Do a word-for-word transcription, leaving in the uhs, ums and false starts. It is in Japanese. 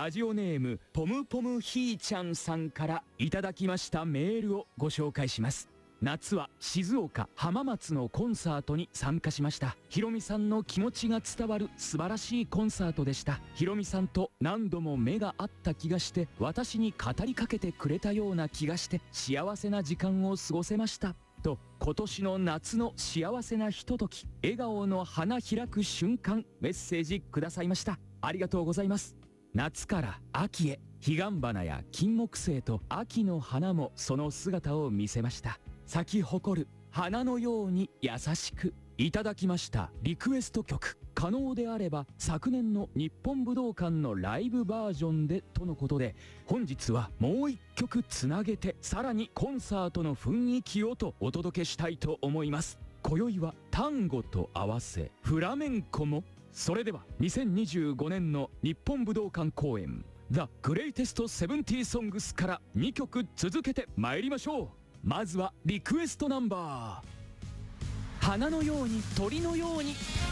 ラジオネームポムポムひーちゃんさんからいただきましたメールをご紹介します。夏は静岡浜松のコンサートに参加しました。ひろみさんの気持ちが伝わる素晴らしいコンサートでした。ひろみさんと何度も目が合った気がして、私に語りかけてくれたような気がして、幸せな時間を過ごせましたと、今年の夏の幸せなひととき、笑顔の花開く瞬間、メッセージくださいました。ありがとうございます。夏から秋へ、彼岸花や金木犀と秋の花もその姿を見せました。咲き誇る花のように優しく。いただきましたリクエスト曲、可能であれば昨年の日本武道館のライブバージョンでとのことで、本日はもう一曲つなげて、さらにコンサートの雰囲気をとお届けしたいと思います。今宵はタンゴと合わせフラメンコも。それではにせんにじゅうごねんの日本武道館公演 The Greatest セブンティー Songs からにきょく続けて参りましょう。まずはリクエストナンバー、花のように鳥のように。